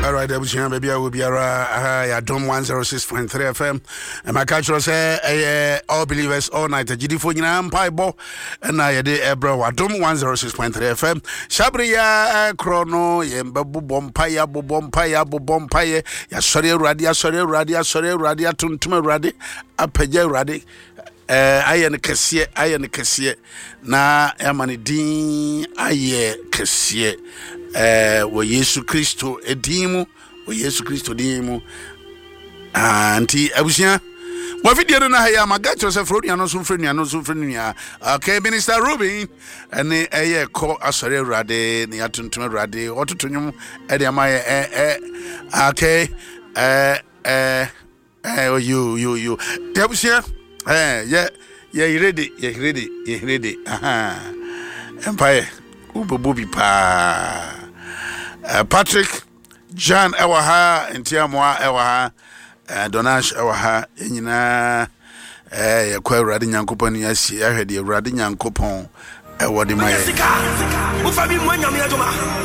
All right, Abusian baby, I will be I Dom 106.3 FM. And my culture say all believers all night. GD for Paibo and I did Ebro Dom 106.3 FM. Shabria Chrono, Yembabu Bompaya, ya sorry radia tuntume radi apeje radi aye ne kese na amane din aye kese wo Yesu Kristo edimu wo Yesu Kristo dimu anti abusia wa video na haya magacho se fronia no so frenia okay Minister Ruben ene eye ko asore rade ne atuntum rade ototonwum e de amaye okay you Debusia you ready Empire ubobi pa Patrick John ewaha entiamwa ewaha Donash ewaha enyina yakwa urade nyankopon yasi ahwede urade nyankopon ewode maye